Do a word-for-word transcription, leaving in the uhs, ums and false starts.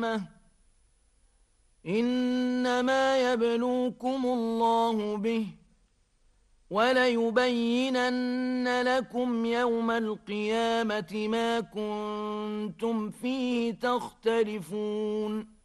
إنما يبلوكم الله به وليبينن لكم يوم القيامة ما كنتم فيه تختلفون